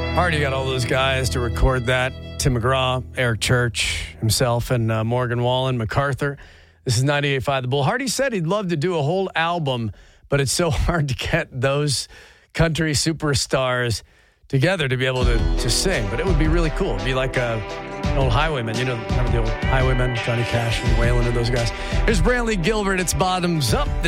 Hardy got all those guys to record that. Tim McGraw, Eric Church himself, and Morgan Wallen, MacArthur. This is 98.5 The Bull. Hardy said he'd love to do a whole album, but it's so hard to get those country superstars together to be able to sing. But it would be really cool. It'd be like an old Highwayman. You know, remember the old Highwaymen, Johnny Cash and Waylon and those guys. Here's Brantley Gilbert. It's Bottoms Up.